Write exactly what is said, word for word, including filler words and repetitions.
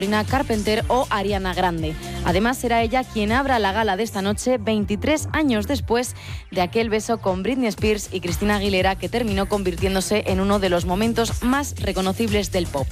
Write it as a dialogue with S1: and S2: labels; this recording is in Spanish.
S1: Sabrina Carpenter o Ariana Grande. Además, será ella quien abra la gala de esta noche, veintitrés años después de aquel beso con Britney Spears y Christina Aguilera, que terminó convirtiéndose en uno de los momentos más reconocibles del pop.